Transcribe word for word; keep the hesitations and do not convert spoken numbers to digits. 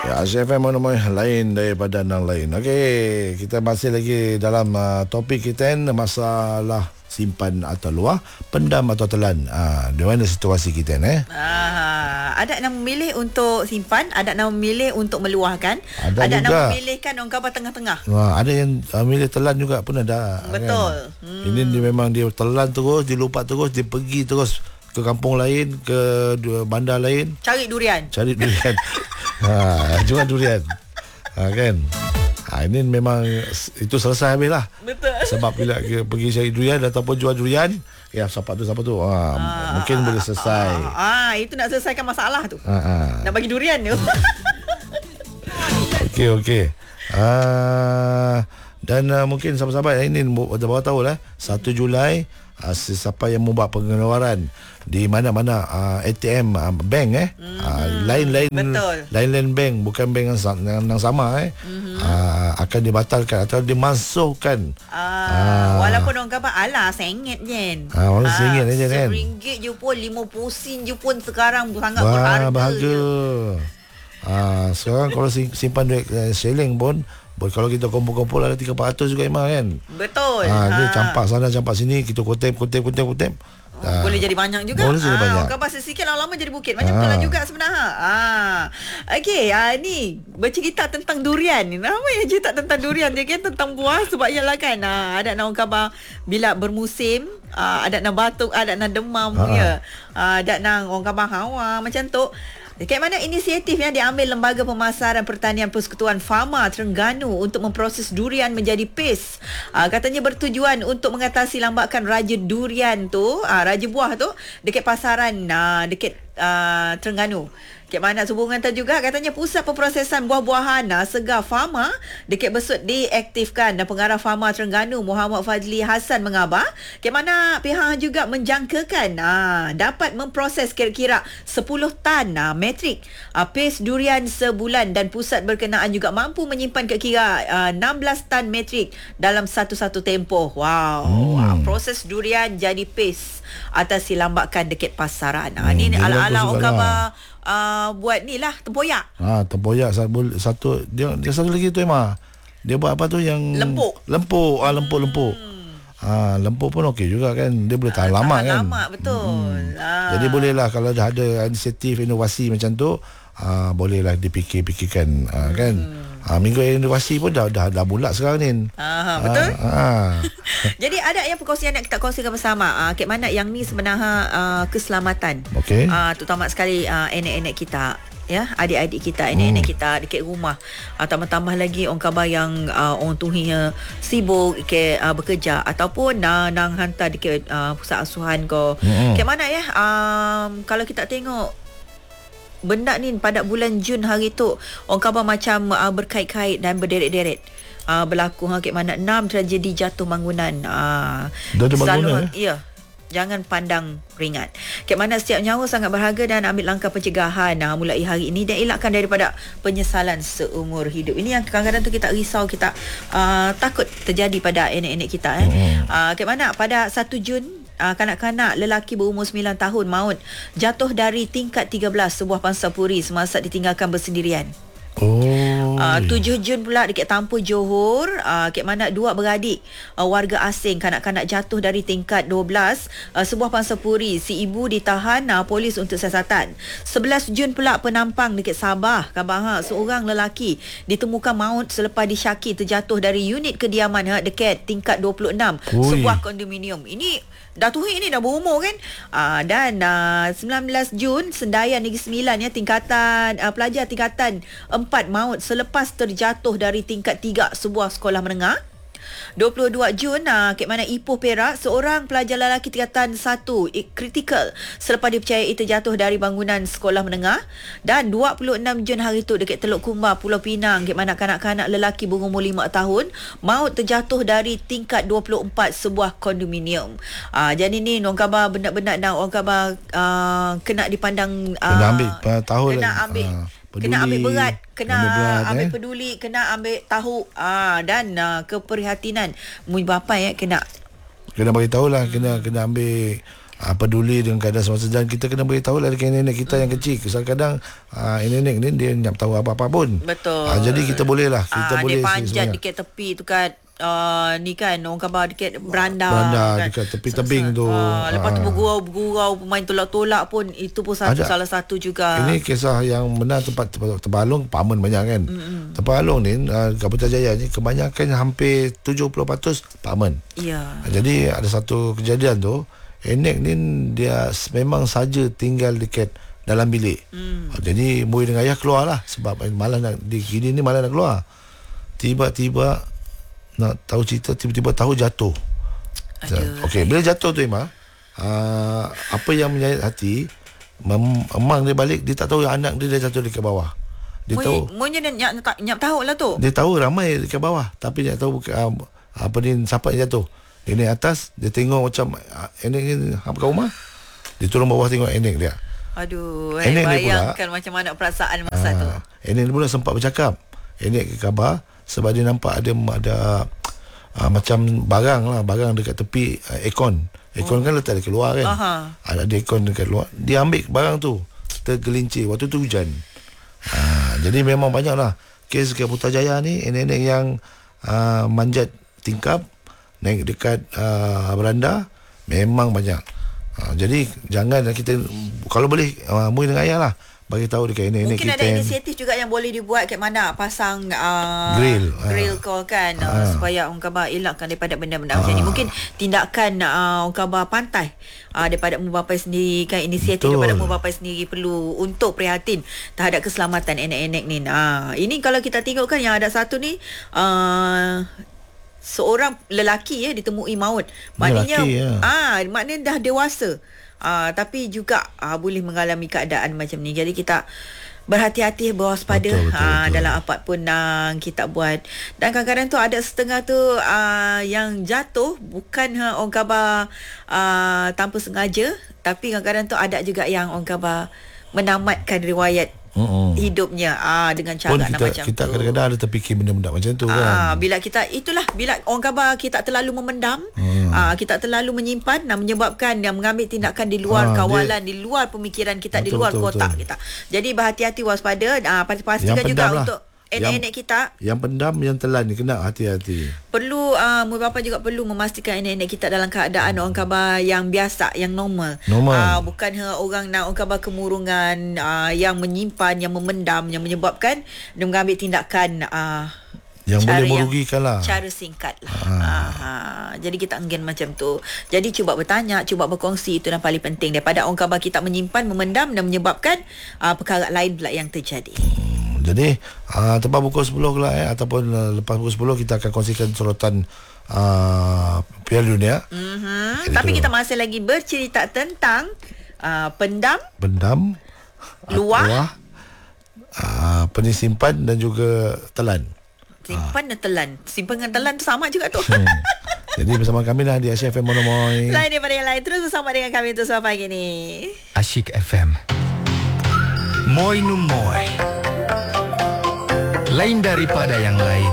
Ya, F M mana lain daripada yang lain. Okey, kita masih lagi dalam uh, topik kita kan, masalah simpan atau luah, pendam atau telan. Ah, di mana situasi kita eh? Ah, ada yang memilih untuk simpan, ada yang memilih untuk meluahkan, Ada, ada juga yang memilihkan orang khabar tengah-tengah. Wah, ada yang uh, milih telan juga pun ada. Betul. Kan? Hmm. Ini dia memang dia telan terus, dia lupa terus, dia pergi terus ke kampung lain, ke bandar lain, Cari durian. cari durian. ha, jual durian. Ha, kan? Ha, ini memang itu selesai habis lah. Betul. Sebab bila kita pergi cari durian ataupun jual durian, ya siapa tu siapa tu. Ha, Ah, mungkin ah, boleh selesai. Ah, ah, itu nak selesaikan masalah tu. Ha, ha. Nak bagi durian tu. Okey okey. Ah, dan uh, mungkin sahabat-sahabat ini dah baru tahu lah, satu Julai uh, siapa yang membuat pengeluaran di mana-mana uh, A T M uh, bank eh mm-hmm. uh, lain-lain Betul. lain-lain bank, bukan bank yang, yang, yang sama eh mm-hmm. uh, akan dibatalkan atau dimasukkan. Ah, Ah. walaupun orang kata alah sengit je. Ah, orang sengit je kan. Seringgit je pun, lima puluh sen je pun sekarang sangat Wah, berharga. berharga. Je. Ah, sekarang kalau simpan duit uh, shilling pun, kalau kita kumpul-kumpul ada tiga empat ratus juga Imam kan. Betul. Ah, dia Ha. campak sana campak sini, kita kutip kutip kutip kutip. Oh, boleh jadi banyak juga. Boleh jadi Ah, banyak. orang khabar sikit lama-lama jadi bukit. Macam Ah. tu lah juga sebenarnya. Ah. Okey, ah, ni bercerita tentang durian. Nama yang cerita tentang durian dia kan tentang buah sebab ialah kan. Ah, ada orang khabar bila bermusim, ah, ada nak batuk, ada nak demam Ah. ya. Ah, ada nak orang khabar hawa macam tu. Dekat mana inisiatif yang diambil Lembaga Pemasaran Pertanian Persekutuan Fama Terengganu untuk memproses durian menjadi paste. Uh, katanya bertujuan untuk mengatasi lambakan raja durian tu, uh, raja buah tu dekat pasaran uh, dekat uh, Terengganu. Dekat mana sehubungan tu juga katanya pusat pemprosesan buah-buahan uh, segar Fama dekat Besut diaktifkan, dan pengarah Fama Terengganu Muhammad Fadli Hassan mengabar dekat mana pihak juga menjangkakan uh, dapat memproses kira-kira sepuluh tan uh, metrik uh, paste durian sebulan, dan pusat berkenaan juga mampu menyimpan kira-kira uh, enam belas tan metrik dalam satu-satu tempoh. Wow. Hmm. Uh, proses durian jadi paste atasi lambakan dekat pasaran. Uh, Hmm, ni dia ala-ala bagus orang juga khabar lah. uh, buat ni lah tempoyak. Ha, tempoyak satu, satu dia, dia satu lagi tu Emma. Dia buat apa tu yang Lempuk. Lempuk, ah lempuk-lempuk. Ha, lempuk pun okey juga kan. Dia boleh tahan Ah, lama tahan kan. lama, betul. Ah. Jadi bolehlah kalau dah ada inisiatif inovasi macam tu, ah bolehlah dipikir-pikirkan ah, kan. Ah, minggu inovasi pun dah dah dah bulat sekarang ni. Ah, betul. Ah, ah. Jadi ada yang perkongsian nak kita kongsikan bersama. Ah, kat mana yang ni sebenarnya ah, keselamatan. Okey. Ah, terutama sekali ah, anak-anak kita, ya, adik-adik kita, anak-anak hmm. kita dekat rumah. Ah, tambah-tambah lagi orang khabar yang ah, orang tuanya sibuk ke ah, bekerja ataupun ah, nang hantar dekat ah, pusat asuhan ko. Hmm. Kat mana ya? Um, kalau kita tengok benda ni pada bulan Jun hari tu orang khabar macam uh, berkait-kait dan berderet-deret. Uh, berlaku ha, kat mana enam tragedi jatuh bangunan. Uh, Dah ada bangunan, ya. Jangan pandang ringan. Kat mana setiap nyawa sangat berharga dan ambil langkah pencegahan uh, mulai hari ini dan elakkan daripada penyesalan seumur hidup. Ini yang kadang-kadang tu kita risau, kita uh, takut terjadi pada anak-anak kita eh. Hmm. Uh, kat mana pada satu Jun Uh, kanak-kanak lelaki berumur sembilan tahun maut jatuh dari tingkat tiga belas sebuah pansapuri semasa ditinggalkan bersendirian. Oh. Uh, tujuh Jun pula dekat Tampu Johor, uh, kat mana dua beradik uh, warga asing kanak-kanak jatuh dari tingkat dua belas uh, sebuah pansapuri. Si ibu ditahan uh, polis untuk siasatan. sebelas Jun pula penampang dekat Sabah, khabar ha, seorang lelaki ditemukan maut selepas disyaki terjatuh dari unit kediaman ha, dekat tingkat dua puluh enam Ui. sebuah kondominium. Ini Datuk ini dah berumur kan. uh, Dan uh, sembilan belas Jun Sendayan Negeri Sembilan ya, tingkatan uh, pelajar tingkatan empat maut selepas terjatuh dari tingkat tiga sebuah sekolah menengah. dua puluh dua Jun uh, kat mana Ipoh Perak, seorang pelajar lelaki tingkatan satu kritikal selepas dipercayai terjatuh dari bangunan sekolah menengah. Dan dua puluh enam Jun hari tu dekat Teluk Kumbar Pulau Pinang, kat mana kanak-kanak lelaki berumur lima tahun maut terjatuh dari tingkat dua puluh empat sebuah kondominium. uh, Jadi ni orang khabar benar-benar nak orang khabar uh, kena dipandang uh, Kena ambil uh, tahu kena lah. ambil Ah, peduli, kena ambil berat, kena ambil, berat, ambil eh. peduli, kena ambil tahu ah dan uh, keprihatinan mu bapa ya kena Kena bagi tahu lah, hmm. kena kena ambil uh, peduli dengan keadaan semasa, dan kita kena beritahu lah dekat nenek kita hmm. yang kecil. Kadang-kadang uh, nenek ni dia tak tahu apa-apa pun. Betul. Uh, jadi kita boleh lah, kita uh, boleh dia panjat dekat tepi tu kan. Uh, ni kan orang khabar dekat beranda, beranda kan? Dekat tepi tebing tu. uh, Lepas tu bergurau-bergurau, pemain tolak-tolak pun. Itu pun satu, salah satu juga. Ini kisah yang benar. Tempat Tebalong Pamen banyak kan. mm-hmm. Tebalong ni uh, Putrajaya ni kebanyakan hampir tujuh puluh peratus Pamen. Ya. Jadi ada satu kejadian tu, Enek ni dia memang saja tinggal dekat dalam bilik. mm. Jadi Mui dengan ayah keluar lah, sebab malam nak, di kini ni malam nak keluar. Tiba-tiba nak tahu cerita, tiba-tiba tahu jatuh. Okey, bila jatuh tu Ima, uh, apa yang menyayat hati, mem- emang dia balik, dia tak tahu anak dia dah jatuh dekat bawah. Dia Mui, tahu. Mui ni nyap, nyap, nyap tahu lah tu. Dia tahu ramai dekat bawah, tapi dia tahu uh, apa ni, siapa yang jatuh. Ini atas, dia tengok macam uh, Enek ni kat rumah. Dia turun bawah tengok Enek dia. Aduh, eh, bayangkan pula, macam mana perasaan masa uh, tu. Enek pula sempat bercakap. Enek ke khabar sebab dia nampak ada ada uh, macam barang lah, barang dekat tepi uh, aircon. Aircon oh. kan letak dekat luar kan. Aha. Ada aircon dekat luar. Dia ambil barang tu, tergelincir. Waktu tu hujan. Uh, jadi memang banyak lah kes dekat Putrajaya ni, nenek yang uh, manjat tingkap, naik dekat uh, beranda, memang banyak. Uh, jadi jangan kita, kalau boleh uh, Mui dengan ayah lah bagi tahu dekat nenek kita. Mungkin ada inisiatif juga yang boleh dibuat kat mana, pasang uh, grill grill kau kan, uh, uh. supaya orang khabar elakkan daripada benda-benda uh. macam ni. Mungkin tindakan uh, orang khabar pantai uh, daripada Mubapai sendiri kan, inisiatif Betul. daripada Mubapai sendiri perlu untuk prihatin terhadap keselamatan enek-enek ni. Uh, ini kalau kita tengok kan, yang ada satu ni uh, seorang lelaki ya ditemui maut. Maknanya lelaki, ya. ah maknanya dah dewasa. Uh, tapi juga uh, boleh mengalami keadaan macam ni. Jadi kita berhati-hati, berwaspada betul, betul, uh, betul. dalam apa pun yang uh, kita buat. Dan kadang-kadang tu ada setengah tu uh, yang jatuh bukan uh, orang khabar uh, tanpa sengaja, tapi kadang-kadang tu ada juga yang orang khabar menamatkan riwayat Mm-mm. hidupnya ah dengan cara kita, macam kita tu. Kadang-kadang ada terfikir benda-benda macam tu ah, kan. Bila kita, itulah bila orang khabar kita terlalu memendam, hmm. ah, kita terlalu menyimpan dan menyebabkan yang mengambil tindakan di luar ah, kawalan, dia, di luar pemikiran kita, betul, di luar betul, kotak betul. kita. Jadi berhati-hati, waspada, ah, pastikan juga lah. Untuk enek-enek kita yang pendam, yang telan ni kena hati-hati. Perlu uh, Mu bapa juga perlu memastikan enek-enek kita dalam keadaan orang khabar yang biasa, yang normal. normal. Uh, bukan uh, orang nak orang khabar kemurungan, uh, yang menyimpan, yang memendam, yang menyebabkan dia mengambil tindakan uh, yang boleh merugikan lah. Cara singkat lah. Ha. Ha. Jadi kita enggan macam tu. Jadi cuba bertanya, cuba berkongsi, itu yang paling penting. Daripada orang khabar kita menyimpan, memendam dan menyebabkan uh, perkara lain pula yang terjadi. Jadi uh, tepat pukul sepuluh lah eh, ataupun uh, lepas pukul sepuluh kita akan kongsikan sorotan uh, Piala Dunia. Mm-hmm. Tapi tu. kita masih lagi bercerita tentang uh, pendam, pendam, luah, luah uh, penyisimpan dan juga telan. Simpan dan telan. Simpan dengan telan tu sama juga tu. Hmm. Jadi bersama kami lah di Asyik F M Mono Moy. Lain daripada yang lain, terus bersama dengan kami untuk sore pagi ni. Asyik F M. Moy nu Moy. Lain daripada yang lain.